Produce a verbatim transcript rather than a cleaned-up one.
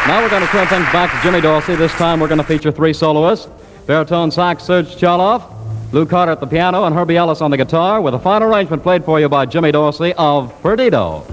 Now we're going to turn things back to Jimmy Dorsey. This time we're going to feature three soloists. Baritone sax Serge Chaloff, Lou Carter at the piano, and Herbie Ellis on the guitar, with a final arrangement played for you by Jimmy Dorsey of Perdido.